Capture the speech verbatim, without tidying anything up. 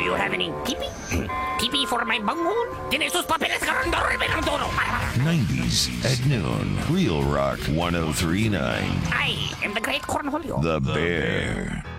you have any tipi? Tipi for my bunghole? Tiene sus papeles garandor benandoro. nineties at noon. Real Rock one oh three point nine. I am the great Cornholio. The Bear.